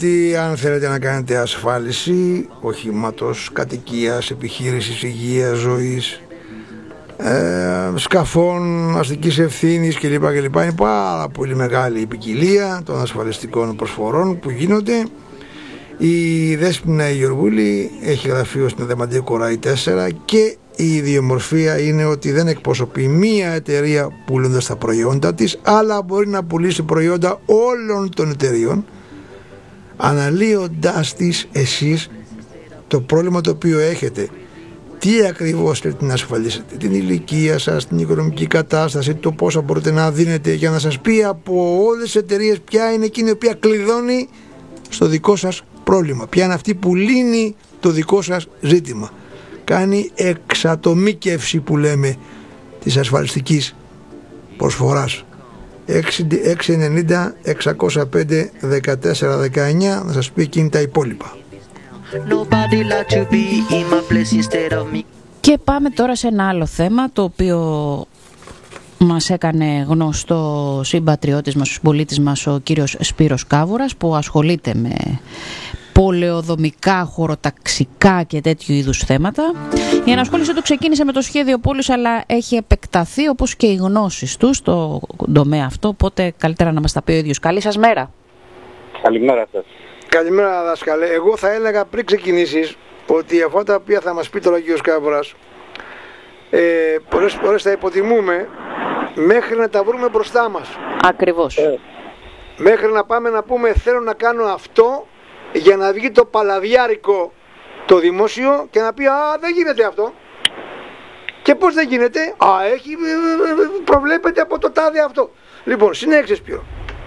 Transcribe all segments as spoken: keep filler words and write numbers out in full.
Τι αν θέλετε να κάνετε ασφάλιση οχήματος, κατοικίας, επιχείρησης, υγείας, ζωής, ε, σκαφών, αστικής ευθύνης κλπ. κλπ. Είναι πάρα πολύ μεγάλη η ποικιλία των ασφαλιστικών προσφορών που γίνονται. Η Δέσποινα η Γεωργούλη έχει γραφείο στην Αδεμαντίου Κοράη τέσσερα και η ιδιομορφία είναι ότι δεν εκπροσωπεί μία εταιρεία πουλώντας τα προϊόντα της, αλλά μπορεί να πουλήσει προϊόντα όλων των εταιρείων, αναλύοντας τις εσείς το πρόβλημα το οποίο έχετε, τι ακριβώς θέλετε να ασφαλίσετε, την ηλικία σας, την οικονομική κατάσταση, το πόσα μπορείτε να δίνετε, για να σας πει από όλες τις εταιρείες ποια είναι εκείνη η οποία κλειδώνει στο δικό σας πρόβλημα, ποια είναι αυτή που λύνει το δικό σας ζήτημα. Κάνει εξατομίκευση που λέμε της ασφαλιστικής προσφοράς. έξι ενενήντα εξακόσια πέντε δεκατέσσερα δεκαεννιά, να σας πει εκείνη τα υπόλοιπα. Και πάμε τώρα σε ένα άλλο θέμα, το οποίο μας έκανε γνωστό συμπατριώτης μας, ο συμπολίτης μας, ο κύριος Σπύρος Κάβουρας, που ασχολείται με πολεοδομικά, χωροταξικά και τέτοιου είδους θέματα. Η ενασχόληση του ξεκίνησε με το σχέδιο πόλης, αλλά έχει επεκταθεί, όπως και οι γνώσεις του στο τομέα αυτό, οπότε καλύτερα να μας τα πει ο ίδιος. Καλή σας μέρα. Καλημέρα σας. Καλημέρα δάσκαλε. Εγώ θα έλεγα πριν ξεκινήσεις ότι αυτά τα οποία θα μας πει τώρα ο κύριος Κάβουρας, ε, πολλές φορές τα υποτιμούμε μέχρι να τα βρούμε μπροστά μας. Ακριβώς. Ε. Μέχρι να πάμε να πούμε θέλω να κάνω αυτό, για να βγει το παλαβιάρικο το δημόσιο και να πει α, δεν γίνεται αυτό. Και πώς δεν γίνεται? Α, έχει, προβλέπεται από το τάδε αυτό. Λοιπόν, συνέχισε Σπύρο.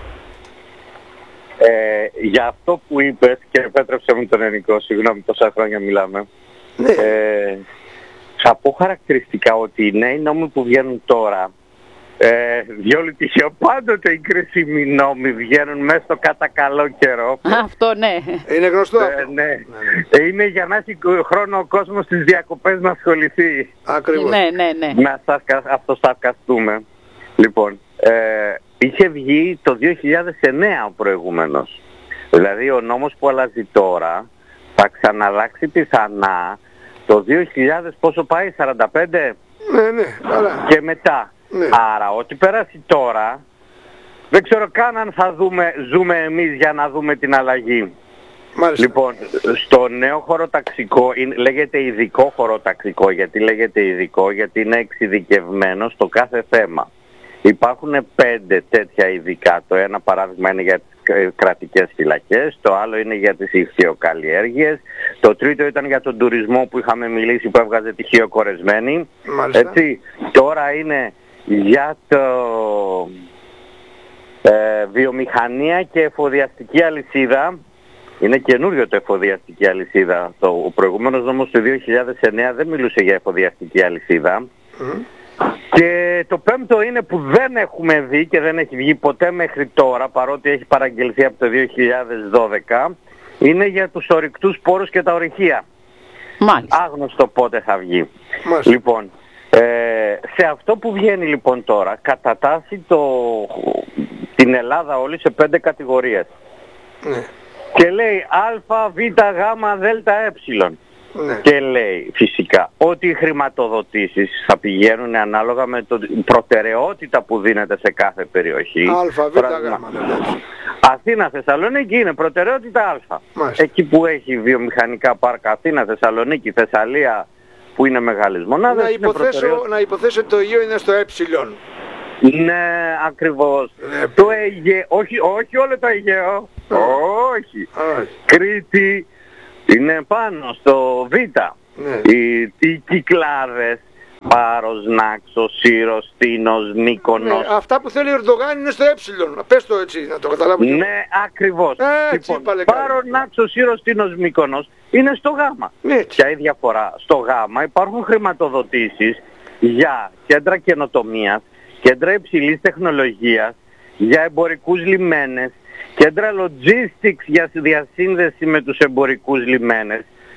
Ε, για αυτό που είπες, και επέτρεψε μου τον ελληνικό, συγγνώμη, τόσα χρόνια μιλάμε, ναι. ε, θα πω χαρακτηριστικά ότι οι νέοι νόμοι που βγαίνουν τώρα, Ε, διόλου τυχαίο, πάντοτε οι κρίσιμοι νόμοι βγαίνουν μέσα στο κατά καλό καιρό. Αυτό ναι. Είναι γνωστό ε, αυτό. Ναι. Ναι. Είναι για να έχει χρόνο ο κόσμος στις διακοπές να ασχοληθεί. Ακριβώς. Ναι, ναι, ναι. Να αυτοσαρκαστούμε. Λοιπόν, ε, είχε βγει το δύο χιλιάδες εννέα ο προηγούμενος. Δηλαδή ο νόμος που αλλάζει τώρα θα ξαναλλάξει πιθανά το δύο χιλιάδες, πόσο πάει, σαράντα πέντε? Ναι, ναι, άρα. Και μετά. Ναι. Άρα ό,τι περάσει τώρα, δεν ξέρω καν αν θα δούμε, ζούμε εμείς για να δούμε την αλλαγή. Μάλιστα. Λοιπόν, στο νέο χωροταξικό, λέγεται ειδικό χωροταξικό. Γιατί λέγεται ειδικό? Γιατί είναι εξειδικευμένο στο κάθε θέμα. Υπάρχουν πέντε τέτοια ειδικά. Το ένα παράδειγμα είναι για τις κρατικές φυλακές, το άλλο είναι για τις ηχθειοκαλλιέργειες, το τρίτο ήταν για τον τουρισμό που είχαμε μιλήσει, που έβγαζε τυχείο κορεσμένη. Έτσι, τώρα είναι για το ε, βιομηχανία και εφοδιαστική αλυσίδα. Είναι καινούριο το εφοδιαστική αλυσίδα. Το, ο προηγούμενος νόμος του δύο χιλιάδες εννέα δεν μιλούσε για εφοδιαστική αλυσίδα. Mm. Και το πέμπτο είναι που δεν έχουμε δει και δεν έχει βγει ποτέ μέχρι τώρα, παρότι έχει παραγγελθεί από το δύο χιλιάδες δώδεκα, είναι για τους ορυκτούς πόρους και τα ορυχεία. Μάλιστα. Άγνωστο πότε θα βγει. Μάλιστα. Λοιπόν, ε, σε αυτό που βγαίνει λοιπόν τώρα, κατατάσσει το, την Ελλάδα όλη σε πέντε κατηγορίες. Ναι. Και λέει α, β, γ, δ, ε. Ναι. Και λέει φυσικά ότι οι χρηματοδοτήσεις θα πηγαίνουν ανάλογα με την προτεραιότητα που δίνεται σε κάθε περιοχή. Α, Β, Γ. Αθήνα, Θεσσαλονίκη είναι προτεραιότητα Α. Μάλιστα. Εκεί που έχει βιομηχανικά πάρκα, Αθήνα, Θεσσαλονίκη, Θεσσαλία, που είναι μεγάλες μονάδες. Να υποθέσω, να υποθέσω ότι το Αιγαίο είναι στο ε. Ναι, ακριβώς. Ναι. Το Αιγαίο, όχι, όχι όλο το Αιγαίο. Ναι. Όχι. Ναι. Κρήτη είναι πάνω στο Β. Ναι. Οι, οι Κυκλάδες, Πάρος, Νάξος, Σύρος, Τίνος, Μύκονος. Ναι, αυτά που θέλει ο Ερντογάν είναι στο ε. Πες το έτσι, να το καταλάβω. Ναι, ακριβώς. Ε, λοιπόν, Πάρο, Νάξος, Σύρος, Τίνος, Μύκονος είναι στο Γ. Ναι. Ποια η διαφορά? Στο Γ υπάρχουν χρηματοδοτήσεις για κέντρα καινοτομίας, κέντρα υψηλής τεχνολογίας, για εμπορικούς λιμένες, κέντρα logistics για διασύνδεση με τους εμπορικούς λιμένες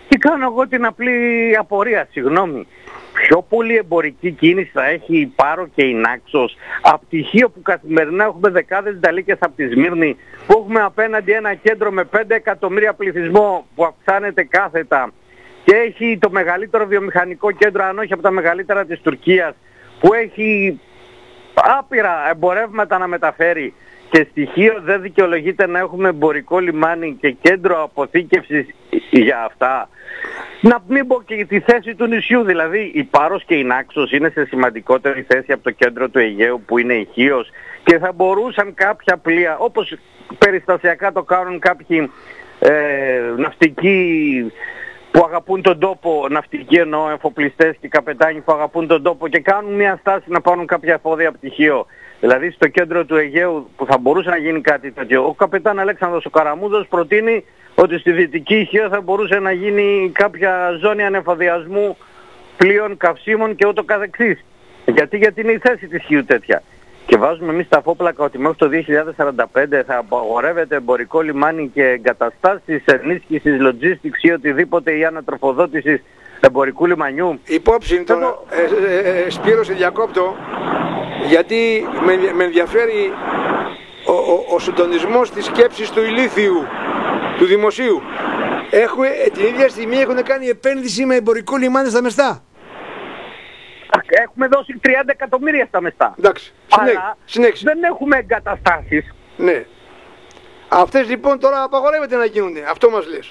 Και κάνω εγώ την απλή απορία, συγγνώμη. Πιο πολύ εμπορική κίνηση θα έχει η Πάρο και η Νάξος από τυχείο που καθημερινά έχουμε δεκάδες νταλίκες από τη Σμύρνη, που έχουμε απέναντι ένα κέντρο με πέντε εκατομμύρια πληθυσμό που αυξάνεται κάθετα και έχει το μεγαλύτερο βιομηχανικό κέντρο, αν όχι από τα μεγαλύτερα της Τουρκίας, που έχει άπειρα εμπορεύματα να μεταφέρει, και στοιχείο δεν δικαιολογείται να έχουμε εμπορικό λιμάνι και κέντρο αποθήκευσης για αυτά. Να μην πω και τη θέση του νησιού, δηλαδή η Πάρος και η Νάξος είναι σε σημαντικότερη θέση από το κέντρο του Αιγαίου που είναι η Χίος, και θα μπορούσαν κάποια πλοία, όπως περιστασιακά το κάνουν κάποιοι ε, ναυτικοί που αγαπούν τον τόπο, ναυτικοί εννοώ, εφοπλιστές και καπετάνοι που αγαπούν τον τόπο και κάνουν μια στάση να πάρουν κάποια εφόδια από τυχείο. Δηλαδή στο κέντρο του Αιγαίου που θα μπορούσε να γίνει κάτι τέτοιο. Ο καπετάν Αλέξανδρος ο Καραμούδος προτείνει ότι στη Δυτική Αιγαίο θα μπορούσε να γίνει κάποια ζώνη ανεφοδιασμού πλοίων, καυσίμων και ούτω καθεξής. Γιατί, γιατί είναι η θέση της Χίου τέτοια. Και βάζουμε εμείς τα φόπλακα ότι μέχρι το δύο χιλιάδες σαράντα πέντε θα απαγορεύεται εμπορικό λιμάνι και εγκαταστάσεις ενίσχυσης, logistics ή οτιδήποτε ή ανατροφοδότησης εμπορικού λιμανιού. Υπόψη τώρα, ε, ε, ε, Σπύρο, σε διακόπτω, γιατί με, με ενδιαφέρει ο, ο, ο συντονισμός της σκέψης του ηλίθιου, του δημοσίου. Έχουμε, την ίδια στιγμή έχουν κάνει επένδυση με εμπορικό λιμάνι στα Μεστά. Έχουμε δώσει τριάντα εκατομμύρια στα Μεστά. Εντάξει, αλλά συνέχισε. Δεν έχουμε εγκαταστάσεις. Ναι. Αυτές λοιπόν τώρα απαγορεύεται να γίνονται. Αυτό μας λες.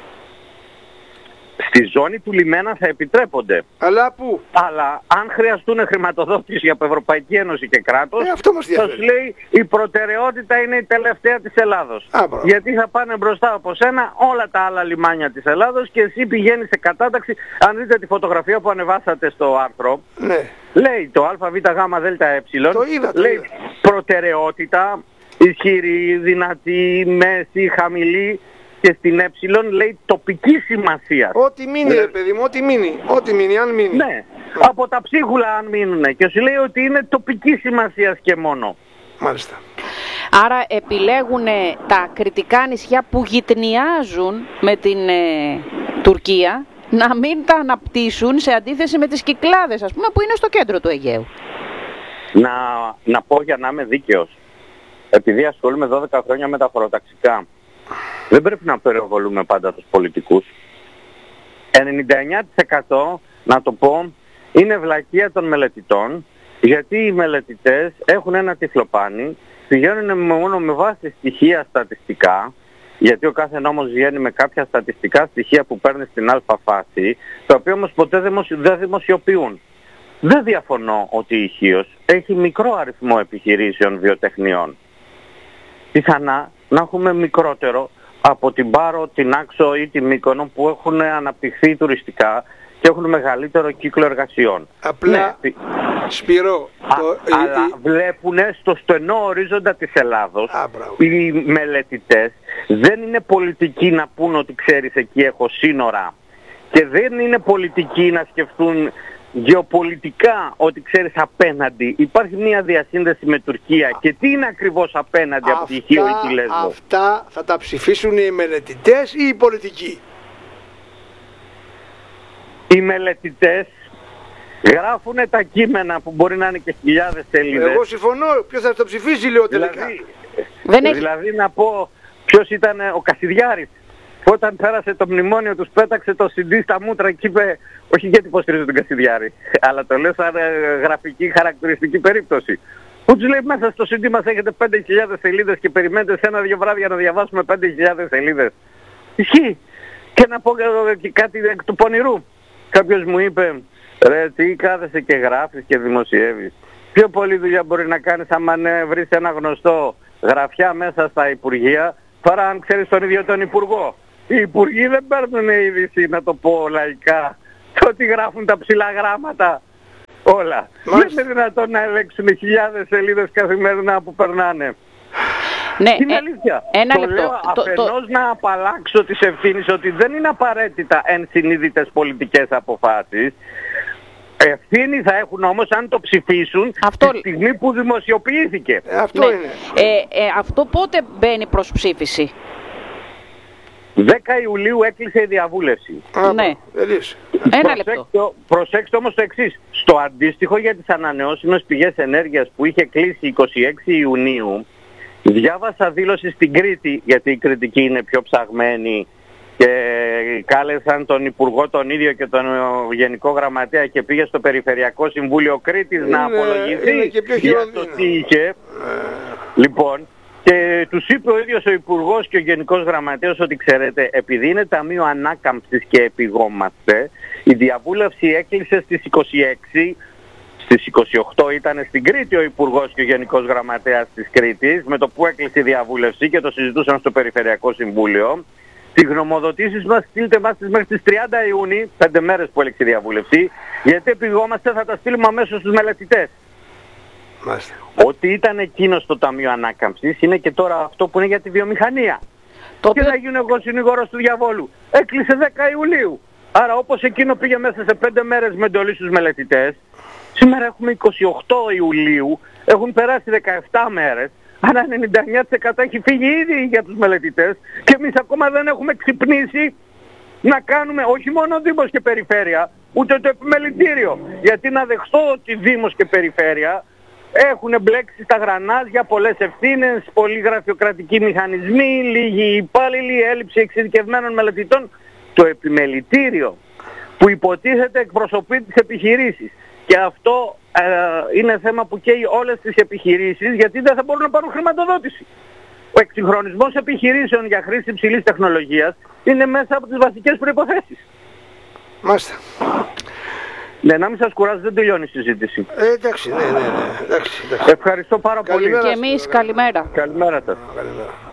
Στη ζώνη του λιμένα θα επιτρέπονται. Αλλά πού? Αλλά αν χρειαστούν χρηματοδότηση από Ευρωπαϊκή Ένωση και κράτος, ε, αυτό μας θα σου λέει η προτεραιότητα είναι η τελευταία της Ελλάδος. Α, γιατί θα πάνε μπροστά από σένα όλα τα άλλα λιμάνια της Ελλάδος και εσύ πηγαίνεις σε κατάταξη. Αν δείτε τη φωτογραφία που ανεβάσατε στο άρθρο, ναι. Λέει το ΑΒΓΔΕ, το είδα, το λέει είδα. Προτεραιότητα, ισχυρή, δυνατή, μέση, χαμηλή. Και στην ε λέει τοπική σημασία. Ό,τι μείνει, ρε παιδί μου, ό,τι μείνει. Ό,τι μείνει, αν μείνει. Ναι, από τα ψίχουλα αν μείνουν. Και σου λέει ότι είναι τοπική σημασία και μόνο. Μάλιστα. Άρα επιλέγουν τα κριτικά νησιά που γειτνιάζουν με την ε, Τουρκία να μην τα αναπτύσσουν σε αντίθεση με τις Κυκλάδες, ας πούμε, που είναι στο κέντρο του Αιγαίου. Να, να πω για να είμαι δίκαιος. Επειδή ασχολούμαι δώδεκα χρόνια με τα χωροταξικά, δεν πρέπει να περιβολούμε πάντα τους πολιτικούς. ενενήντα εννέα τοις εκατό, να το πω, είναι βλακεία των μελετητών, γιατί οι μελετητές έχουν ένα τυφλοπάνι, πηγαίνουν μόνο με βάση στοιχεία στατιστικά, γιατί ο κάθε νόμος βγαίνει με κάποια στατιστικά στοιχεία που παίρνει στην αλφα φάση, τα οποία όμως ποτέ δεν δημοσιοποιούν. Δεν διαφωνώ ότι η Χίος έχει μικρό αριθμό επιχειρήσεων βιοτεχνιών. Πιθανά να έχουμε μικρότερο από την Πάρο, την Άξο ή την Μύκονο που έχουν αναπτυχθεί τουριστικά και έχουν μεγαλύτερο κύκλο εργασιών. Απλά, ναι, Σπύρο, α, το, αλλά η, βλέπουν στο στενό ορίζοντα της Ελλάδος, α, οι μελετητές δεν είναι πολιτικοί να πούν ότι ξέρεις εκεί έχω σύνορα, και δεν είναι πολιτικοί να σκεφτούν γεωπολιτικά ότι ξέρεις απέναντι υπάρχει μια διασύνδεση με Τουρκία και τι είναι ακριβώς απέναντι από τη Χίο ή τη Λέσβο. Αυτά θα τα ψηφίσουν οι μελετητές ή οι πολιτικοί? Οι μελετητές γράφουν τα κείμενα που μπορεί να είναι και χιλιάδες σελίδες. Εγώ συμφωνώ, ποιος θα το ψηφίσει λέω τελικά. Δηλαδή, Δεν έχει... δηλαδή να πω ποιος ήταν ο Κασιδιάρης που όταν πέρασε το μνημόνιο τους πέταξε το σι ντι στα μούτρα και είπε, όχι γιατί υποστηρίζω τον Κασιδιάρη, αλλά το λέω σαν γραφική χαρακτηριστική περίπτωση. Που τους λέει μέσα στο σι ντι μας έχετε πέντε χιλιάδες σελίδες και περιμένετε σε ένα-δύο βράδια να διαβάσουμε πέντε χιλιάδες σελίδες. Ισχύει. Και να πω και κάτι εκ του πονηρού. Κάποιος μου είπε, ρε τι κάθεσαι και γράφεις και δημοσιεύεις. Πιο πολλή δουλειά μπορεί να κάνεις άμα ναι, βρεις ένα γνωστό γραφιά μέσα στα Υπουργεία, παρά αν ξέρεις τον ίδιο τον Υπουργό. Οι Υπουργοί δεν παίρνουν είδηση, να το πω λαϊκά, το ότι γράφουν τα ψηλά γράμματα όλα. Δεν είναι δυνατόν να ελέγξουν χιλιάδες σελίδες καθημερινά που περνάνε. Ναι, είναι ε, αλήθεια. ένα το λεπτό. λέω Το, αφενός το... να απαλλάξω τις ευθύνες ότι δεν είναι απαραίτητα ενσυνείδητες πολιτικές αποφάσεις. Ευθύνη θα έχουν όμως αν το ψηφίσουν αυτό... τη στιγμή που δημοσιοποιήθηκε. Ε, αυτό ναι. είναι. Ε, ε, αυτό πότε μπαίνει προς ψήφιση? δέκα Ιουλίου έκλεισε η διαβούλευση. Α, Ναι. τελείωσε. Ένα λεπτό. Προσέξτε, προσέξτε όμως το εξής. Στο αντίστοιχο για τις ανανεώσιμες πηγές ενέργειας που είχε κλείσει είκοσι έξι Ιουνίου, διάβασα δήλωση στην Κρήτη, γιατί η Κρητική είναι πιο ψαγμένη, και κάλεσαν τον Υπουργό τον ίδιο και τον Γενικό Γραμματέα και πήγε στο Περιφερειακό Συμβούλιο Κρήτης να απολογηθεί για το τι είχε. Λοιπόν, και τους είπε ο ίδιος ο Υπουργός και ο Γενικός Γραμματέας ότι ξέρετε, επειδή είναι Ταμείο Ανάκαμψης και επιγόμαστε, η διαβούλευση έκλεισε στις είκοσι έξι, στις είκοσι οκτώ ήταν στην Κρήτη ο Υπουργός και ο Γενικός Γραμματέας της Κρήτης, με το που έκλεισε η διαβούλευση και το συζητούσαν στο Περιφερειακό Συμβούλιο. Τις γνωμοδοτήσεις μας στείλτε μας μέχρι τις τριάντα Ιουνίου, πέντε μέρες που έλεξε η διαβούλευση, γιατί επιγόμαστε θα τα στείλουμε αμέσως στους μελετητές. Μάλιστα. Ότι ήταν εκείνο στο Ταμείο Ανάκαμψης είναι και τώρα αυτό που είναι για τη βιομηχανία. Το Και οποίο... να γίνω εγώ συνήγορος του διαβόλου. Έκλεισε δέκα Ιουλίου. Άρα όπως εκείνο πήγε μέσα σε πέντε μέρες με εντολή στους μελετητές, σήμερα έχουμε είκοσι οκτώ Ιουλίου, έχουν περάσει δεκαεπτά μέρες, άρα ενενήντα εννέα τοις εκατό έχει φύγει ήδη για τους μελετητές και εμείς ακόμα δεν έχουμε ξυπνήσει να κάνουμε όχι μόνο Δήμος και Περιφέρεια, ούτε το επιμελητήριο. Γιατί να δεχθώ ότι Δήμος και Περιφέρεια έχουν μπλέξει στα γρανάζια πολλές ευθύνες, πολλοί γραφειοκρατικοί μηχανισμοί, λίγοι υπάλληλοι, έλλειψη εξειδικευμένων μελετητών. Το επιμελητήριο που υποτίθεται εκπροσωπεί τις επιχειρήσεις. Και αυτό ε, είναι θέμα που καίει όλες τις επιχειρήσεις, γιατί δεν θα μπορούν να πάρουν χρηματοδότηση. Ο εξυγχρονισμός επιχειρήσεων για χρήση υψηλής τεχνολογίας είναι μέσα από τις βασικές προϋποθέσεις. Μάλιστα. Ναι, να μην σας κουράζει, δεν τελειώνει η συζήτηση. Ε, εντάξει, ναι, ναι, ναι. Εντάξει, εντάξει. Ευχαριστώ πάρα Καλημέρα. πολύ. Και εμείς καλημέρα. Καλημέρα σας. Καλημέρα.